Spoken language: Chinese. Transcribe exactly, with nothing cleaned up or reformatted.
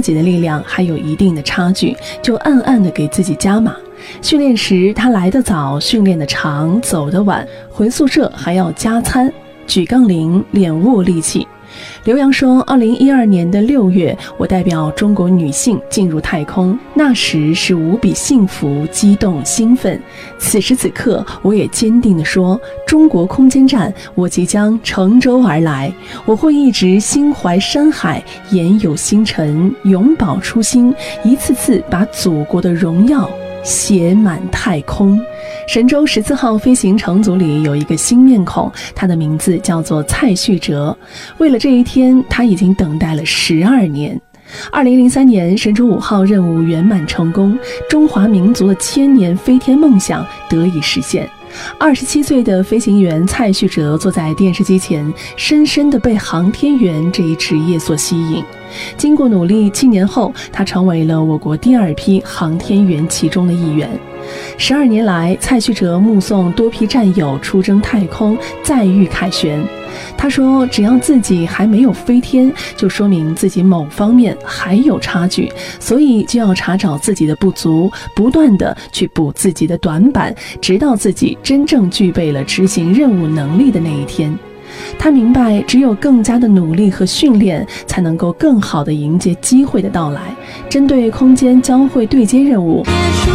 己的力量还有一定的差距，就暗暗地给自己加码。训练时他来得早，训练得长，走得晚，回宿舍还要加餐，举杠铃练握力气。刘洋说，二零一二年的六月，我代表中国女性进入太空，那时是无比幸福、激动、兴奋。此时此刻，我也坚定地说，中国空间站，我即将乘舟而来，我会一直心怀山海，言有星辰，永葆初心，一次次把祖国的荣耀写满太空。神舟十四号飞行乘组里有一个新面孔，他的名字叫做蔡旭哲。为了这一天，他已经等待了十二年。二零零三年，神舟五号任务圆满成功，中华民族的千年飞天梦想得以实现。二十七岁的飞行员蔡旭哲坐在电视机前，深深地被航天员这一职业所吸引。经过努力，七年后，他成为了我国第二批航天员其中的一员。十二年来，蔡旭哲目送多批战友出征太空，载誉凯旋。他说，只要自己还没有飞天，就说明自己某方面还有差距，所以就要查找自己的不足，不断地去补自己的短板，直到自己真正具备了执行任务能力的那一天。他明白，只有更加的努力和训练，才能够更好地迎接机会的到来。针对空间交会对接任务，